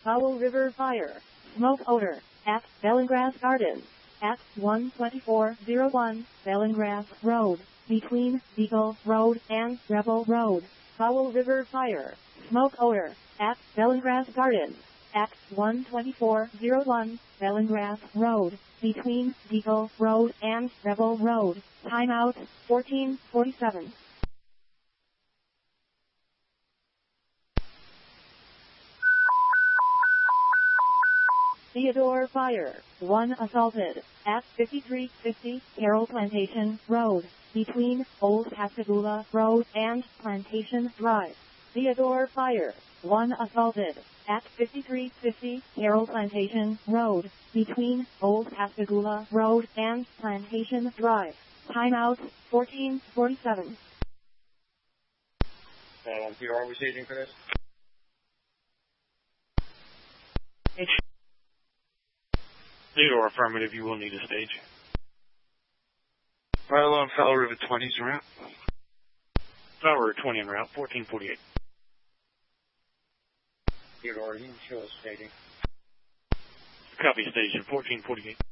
Foul River Fire. Smoke odor. At Bellengrass Gardens. At 12401 Bellengrass Road. Between Beagle Road and Rebel Road. Foul River Fire. Smoke odor. At Bellengrass Gardens. At 12401 Bellengrass Road. Between Beagle Road and Rebel Road. Timeout 1447. Theodore Fire. 1 assaulted. At 5350 Carroll Plantation Road. Between Old Pascagoula Road and Plantation Drive. Theodore Fire. 1 assaulted. At 5350 Carroll Plantation Road. Between Old Pascagoula Road and Plantation Drive. Timeout 1447. PR receiving for this? Theodore, affirmative, you will need a stage. Fire alarm, Foul River 20's en route. Foul River 20 en route, 1448. Theodore, you can show us staging. Copy, station 1448.